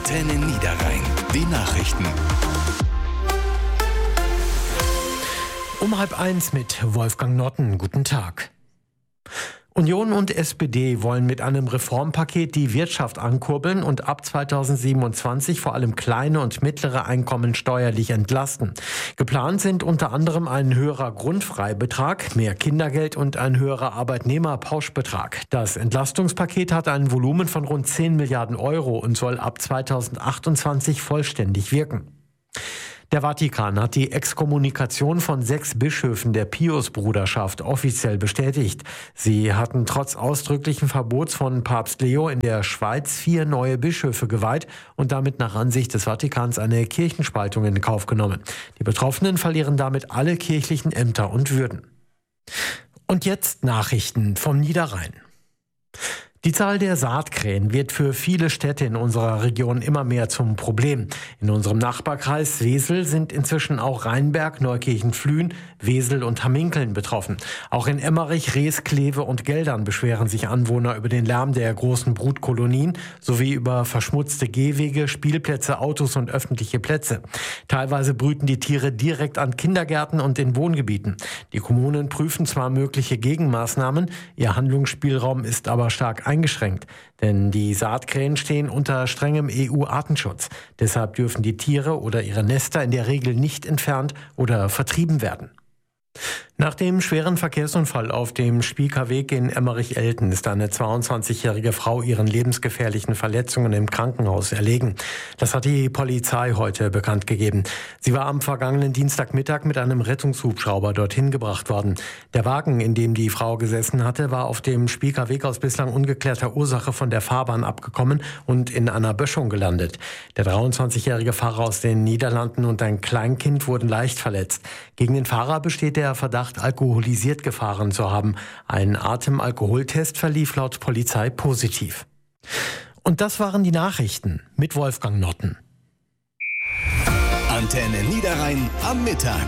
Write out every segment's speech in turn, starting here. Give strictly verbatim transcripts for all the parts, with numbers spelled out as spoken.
Antenne Niederrhein. Die Nachrichten. Um halb eins mit Wolfgang Notten. Guten Tag. Union und S P D wollen mit einem Reformpaket die Wirtschaft ankurbeln und ab zweitausendsiebenundzwanzig vor allem kleine und mittlere Einkommen steuerlich entlasten. Geplant sind unter anderem ein höherer Grundfreibetrag, mehr Kindergeld und ein höherer Arbeitnehmerpauschbetrag. Das Entlastungspaket hat ein Volumen von rund zehn Milliarden Euro und soll ab zweitausendachtundzwanzig vollständig wirken. Der Vatikan hat die Exkommunikation von sechs Bischöfen der Pius-Bruderschaft offiziell bestätigt. Sie hatten trotz ausdrücklichen Verbots von Papst Leo in der Schweiz vier neue Bischöfe geweiht und damit nach Ansicht des Vatikans eine Kirchenspaltung in Kauf genommen. Die Betroffenen verlieren damit alle kirchlichen Ämter und Würden. Und jetzt Nachrichten vom Niederrhein. Die Zahl der Saatkrähen wird für viele Städte in unserer Region immer mehr zum Problem. In unserem Nachbarkreis Wesel sind inzwischen auch Rheinberg, Neukirchen-Flühen, Wesel und Hamminkeln betroffen. Auch in Emmerich, Rees, Kleve und Geldern beschweren sich Anwohner über den Lärm der großen Brutkolonien sowie über verschmutzte Gehwege, Spielplätze, Autos und öffentliche Plätze. Teilweise brüten die Tiere direkt an Kindergärten und in Wohngebieten. Die Kommunen prüfen zwar mögliche Gegenmaßnahmen, ihr Handlungsspielraum ist aber stark eingeschränkt, denn die Saatkrähen stehen unter strengem E U-Artenschutz. Deshalb dürfen die Tiere oder ihre Nester in der Regel nicht entfernt oder vertrieben werden. Nach dem schweren Verkehrsunfall auf dem Spieker Weg in Emmerich-Elten ist eine zweiundzwanzigjährige Frau ihren lebensgefährlichen Verletzungen im Krankenhaus erlegen. Das hat die Polizei heute bekannt gegeben. Sie war am vergangenen Dienstagmittag mit einem Rettungshubschrauber dorthin gebracht worden. Der Wagen, in dem die Frau gesessen hatte, war auf dem Spieker Weg aus bislang ungeklärter Ursache von der Fahrbahn abgekommen und in einer Böschung gelandet. Der dreiundzwanzigjährige Fahrer aus den Niederlanden und ein Kleinkind wurden leicht verletzt. Gegen den Fahrer besteht der Verdacht, alkoholisiert gefahren zu haben. Ein Atemalkoholtest verlief laut Polizei positiv. Und das waren die Nachrichten mit Wolfgang Notten. Antenne Niederrhein am Mittag.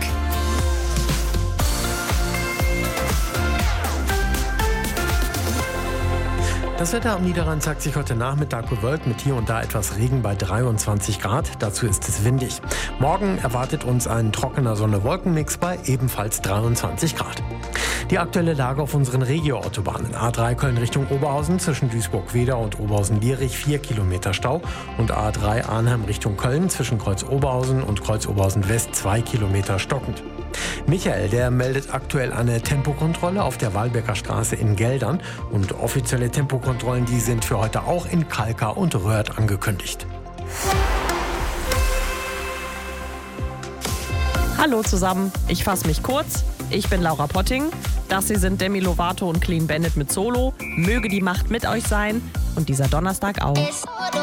Das Wetter am Niederrhein zeigt sich heute Nachmittag bewölkt mit hier und da etwas Regen bei dreiundzwanzig Grad. Dazu ist es windig. Morgen erwartet uns ein trockener Sonne-Wolken-Mix bei ebenfalls dreiundzwanzig Grad. Die aktuelle Lage auf unseren Regio-Autobahnen. A drei Köln Richtung Oberhausen zwischen Duisburg-Wedau und Oberhausen-Lierich vier Kilometer Stau und A drei Arnhem Richtung Köln zwischen Kreuz Oberhausen und Kreuz Oberhausen West zwei Kilometer stockend. Michael, der meldet aktuell eine Tempokontrolle auf der Walbecker Straße in Geldern und offizielle Tempokontrollen, die sind für heute auch in Kalkar und Röhrt angekündigt. Hallo zusammen, ich fasse mich kurz. Ich bin Laura Potting. Das hier sind Demi Lovato und Clean Bandit mit Solo. Möge die Macht mit euch sein und dieser Donnerstag auch.